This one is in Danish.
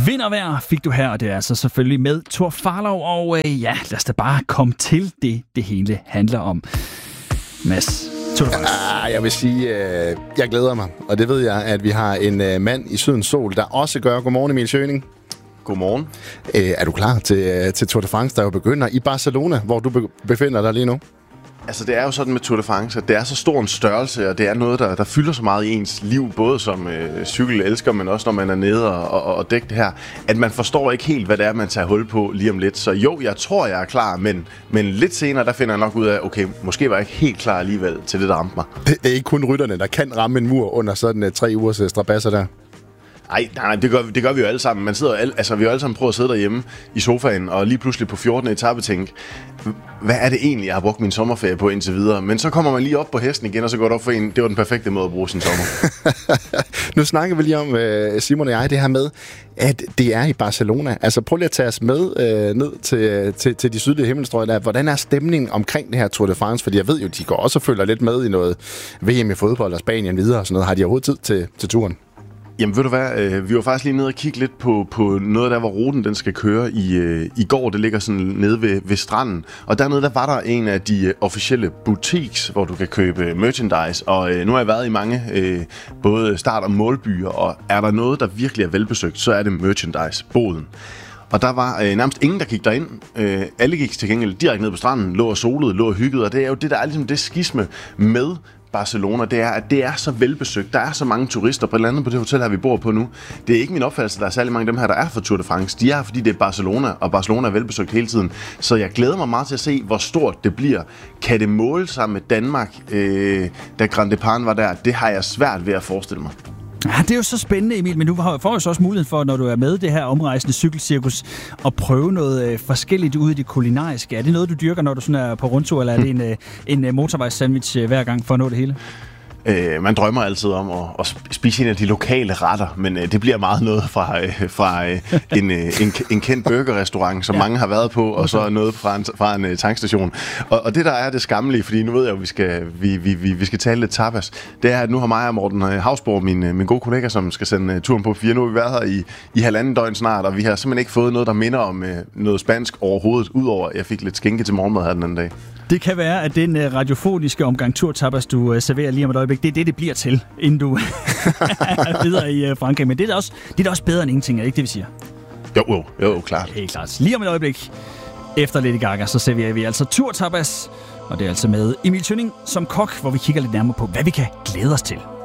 Vindervejr fik du her, og det er altså selvfølgelig med Thor Farlov, og ja, lad os da bare komme til det hele handler om. Mads, jeg vil sige, jeg glæder mig, og det ved jeg, at vi har en mand i Sydens Sol, der også gør. Godmorgen, Emil Schøning. Godmorgen. Er du klar til Tour de France, der jo begynder i Barcelona, hvor du befinder dig lige nu? Altså, det er jo sådan med Tour de France, at det er så stor en størrelse, og det er noget, der fylder så meget i ens liv, både som cykelelsker, men også når man er nede og dækker det her, at man forstår ikke helt, hvad det er, man tager hul på lige om lidt. Så jo, jeg tror, jeg er klar, men lidt senere, der finder jeg nok ud af, okay, måske var jeg ikke helt klar alligevel til det, der ramte mig. Det er ikke kun rytterne, der kan ramme en mur under sådan 3 ugers strabasser der. Nej, det gør vi jo alle sammen. Vi har jo alle sammen prøvet at sidde derhjemme i sofaen, og lige pludselig på 14. etape tænke, hvad er det egentlig, jeg har brugt min sommerferie på indtil videre? Men så kommer man lige op på hesten igen, og så går det op for en, det var den perfekte måde at bruge sin sommer. Nu snakker vi lige om, Simon og jeg, det her med, at det er i Barcelona. Altså prøv lige at tage os med ned til de sydlige himmelstrøg der. Hvordan er stemningen omkring det her Tour de France? Fordi jeg ved jo, de går også og følger lidt med i noget VM i fodbold og Spanien videre og sådan noget. Har de overhovedet tid til turen? Jamen ved du hvad, vi var faktisk lige nede og kigge lidt på noget der, hvor ruten den skal køre i går. Det ligger sådan nede ved stranden. Og dernede der var der en af de officielle boutiques, hvor du kan købe merchandise. Og nu har jeg været i mange både start- og målbyer, og er der noget, der virkelig er velbesøgt, så er det merchandise-boden. Og der var nærmest ingen, der gik derind. Alle gik til gengæld direkte ned på stranden, lå og solede, lå og hyggede. Og det er jo det, der er ligesom det skisme med Barcelona, det er, at det er så velbesøgt. Der er så mange turister, blandt andet på det hotel her, vi bor på nu. Det er ikke min opfattelse, der er særlig mange af dem her, der er for Tour de France. De er, fordi det er Barcelona, og Barcelona er velbesøgt hele tiden. Så jeg glæder mig meget til at se, hvor stort det bliver. Kan det måle sig med Danmark, da Grand Depart var der? Det har jeg svært ved at forestille mig. Ja, det er jo så spændende, Emil, men du får jo så også muligheden for, når du er med det her omrejsende cykelcirkus, at prøve noget forskelligt ud i det kulinariske. Er det noget, du dyrker, når du sådan er på rundtur, eller er det en motorvejssandwich hver gang for at nå det hele? Man drømmer altid om at spise en af de lokale retter, men det bliver meget noget fra en kendt burgerrestaurant, som mange har været på, og så noget fra en tankstation. Og det der er det skammelige, fordi nu ved jeg jo, vi skal tale lidt tapas, det er, at nu har mig og Morten Hausborg, min gode kollega, som skal sende turen på 4, nu har vi været her i 1,5 døgn snart, og vi har simpelthen ikke fået noget, der minder om noget spansk overhovedet, udover at jeg fik lidt skinke til morgenmad her den anden dag. Det kan være, at den radiofoniske omgang turtapas, du serverer lige om et øjeblik, det er det bliver til, inden du er videre i Frankrig. Men det er da også bedre end ingenting, er det ikke det, vi siger? Jo, klart. Helt klart. Lige om et øjeblik, efter Lady Gaga, så serverer vi altså turtapas. Og det er altså med Emil Schøning som kok, hvor vi kigger lidt nærmere på, hvad vi kan glæde os til.